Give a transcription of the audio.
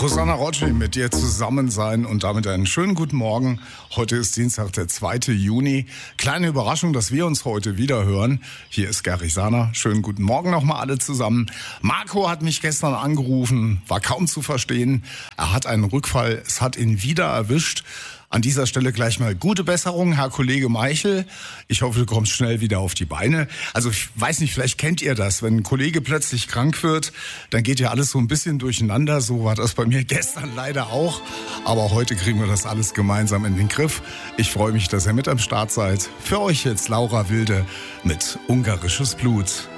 Rosanna Rocci mit dir zusammen sein und damit einen schönen guten Morgen. Heute ist Dienstag, der 2. Juni. Kleine Überraschung, dass wir uns heute wieder hören. Hier ist Gary Sana. Schönen guten Morgen nochmal alle zusammen. Marco hat mich gestern angerufen, war kaum zu verstehen. Er hat einen Rückfall, es hat ihn wieder erwischt. An dieser Stelle gleich mal gute Besserung, Herr Kollege Meichel. Ich hoffe, du kommst schnell wieder auf die Beine. Also ich weiß nicht, vielleicht kennt ihr das. Wenn ein Kollege plötzlich krank wird, dann geht ja alles so ein bisschen durcheinander. So war das bei mir gestern leider auch. Aber heute kriegen wir das alles gemeinsam in den Griff. Ich freue mich, dass ihr mit am Start seid. Für euch jetzt Laura Wilde mit Ungarisches Blut.